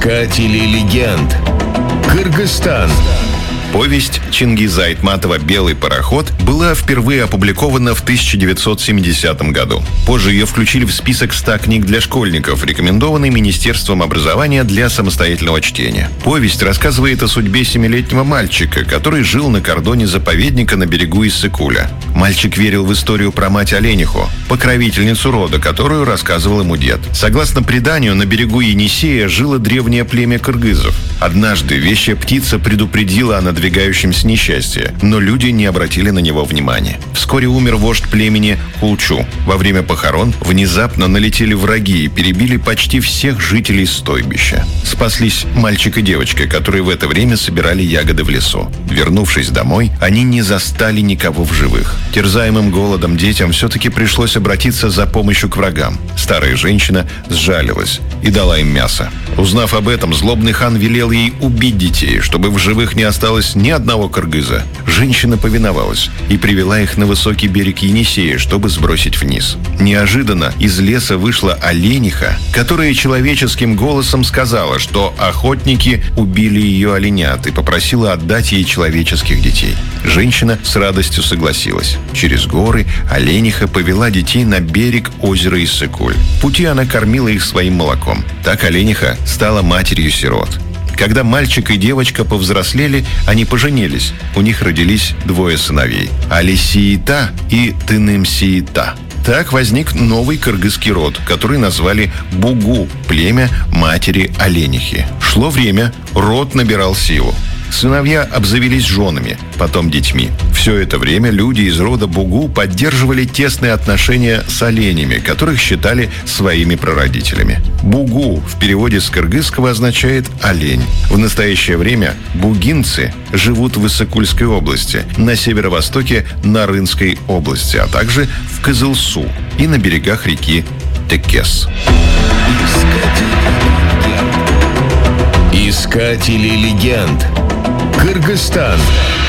Искатели легенд. Кыргызстан. Повесть Чингиза Айтматова «Белый пароход» была впервые опубликована в 1970 году. Позже ее включили в список 100 книг для школьников, рекомендованный Министерством образования для самостоятельного чтения. Повесть рассказывает о судьбе 7-летнего мальчика, который жил на кордоне заповедника на берегу Иссык-Куля. Мальчик верил в историю про мать Олениху, покровительницу рода, которую рассказывал ему дед. Согласно преданию, на берегу Енисея жило древнее племя кыргызов. Однажды вещая птица предупредила о надвигающемся несчастье, но люди не обратили на него внимания. Вскоре умер вождь племени Кулчу. Во время похорон внезапно налетели враги и перебили почти всех жителей стойбища. Спаслись мальчик и девочка, которые в это время собирали ягоды в лесу. Вернувшись домой, они не застали никого в живых. Терзаемым голодом детям все-таки пришлось обратиться за помощью к врагам. Старая женщина сжалилась и дала им мясо. Узнав об этом, злобный хан велел ей убить детей, чтобы в живых не осталось ни одного кыргыза. Женщина повиновалась и привела их на высокий берег Енисея, чтобы сбросить вниз. Неожиданно из леса вышла олениха, которая человеческим голосом сказала, что охотники убили ее оленят, и попросила отдать ей человеческих детей. Женщина с радостью согласилась. Через горы олениха повела детей на берег озера Иссык-Куль. В пути она кормила их своим молоком. Так олениха стала матерью сирот. Когда мальчик и девочка повзрослели, они поженились. У них родились 2 сыновей – Али-Сиита и Тыным-Сиита. Так возник новый кыргызский род, который назвали Бугу – племя матери оленихи. Шло время, род набирал силу. Сыновья обзавелись женами, потом детьми. Все это время люди из рода Бугу поддерживали тесные отношения с оленями, которых считали своими прародителями. Бугу в переводе с кыргызского означает «олень». В настоящее время бугинцы живут в Иссык-Кульской области, на северо-востоке Нарынской области, а также в Кызылсу и на берегах реки Текес. Искатели легенд. Кыргызстан.